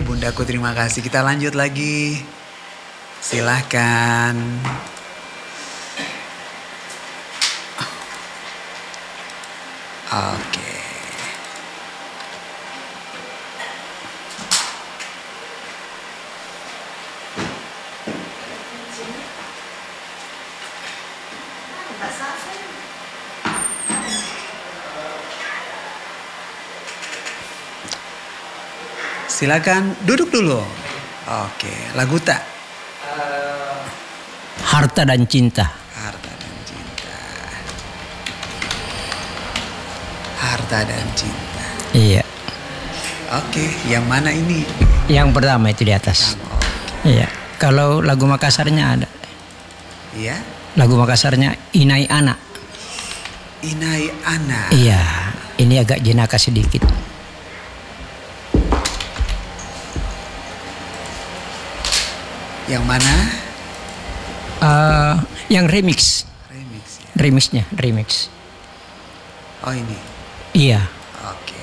Bundaku, terima kasih. Kita lanjut lagi. Silahkan. Oke. Silakan duduk dulu. Oke, lagu tak? Harta dan Cinta. Harta dan Cinta. Harta dan Cinta. Iya. Oke, yang mana ini? Yang pertama itu di atas. Iya. Kalau lagu Makassarnya ada. Iya. Lagu Makassarnya Inai Anak. Inai Anak. Iya. Ini agak jenaka sedikit. Yang mana? Yang remix. Remix ya. Remix. Oh ini. Iya. Oke.